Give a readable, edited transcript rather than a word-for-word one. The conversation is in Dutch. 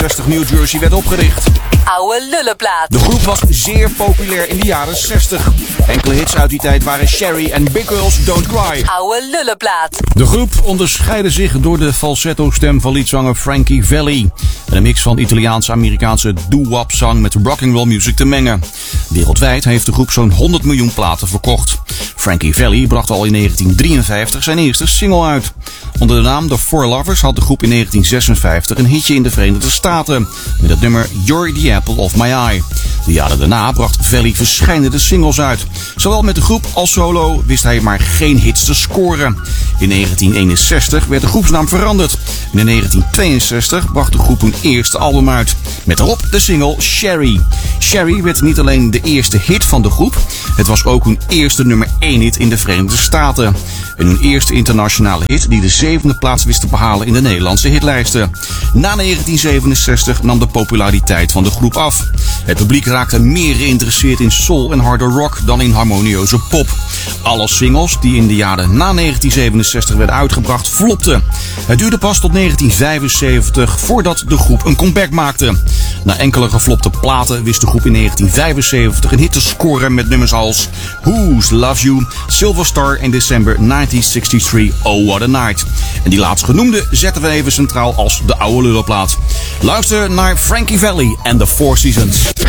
1960 New Jersey werd opgericht. Oude lullenplaat. De groep was zeer populair in de jaren 60. Enkele hits uit die tijd waren Sherry en Big Girls Don't Cry. Oude lullenplaat. De groep onderscheidde zich door de falsetto-stem van liedzanger Frankie Valli en een mix van Italiaanse-Amerikaanse doo-wop zang met rock'n'roll music te mengen. Wereldwijd heeft de groep zo'n 100 miljoen platen verkocht. Frankie Valli bracht al in 1953 zijn eerste single uit. Onder de naam The Four Lovers had de groep in 1956 een hitje in de Verenigde Staten met het nummer You're the Apple of My Eye. De jaren daarna bracht Valli verscheidene singles uit. Zowel met de groep als solo wist hij maar geen hits te scoren. In 1961 werd de groepsnaam veranderd. En in 1962 bracht de groep hun eerste album uit. Met daarop de single Sherry. Sherry werd niet alleen de eerste hit van de groep. Het was ook hun eerste nummer 1 hit in de Verenigde Staten. En hun eerste internationale hit die de 7e plaats wist te behalen in de Nederlandse hitlijsten. Na 1967 nam de populariteit van de groep af. Het publiek raakte meer geïnteresseerd in soul en harde rock dan in harmonieuze pop. Alle singles die in de jaren na 1967 werden uitgebracht flopten. Het duurde pas tot 1975 voordat de groep een comeback maakte. Na enkele geflopte platen wist de groep in 1975 een hit te scoren met nummers als Who's Loves You, Silver Star en December 1963 Oh What a Night. En die laatstgenoemde zetten we even centraal als de oude lullenplaat. Luister naar Frankie Valli en The Four Seasons.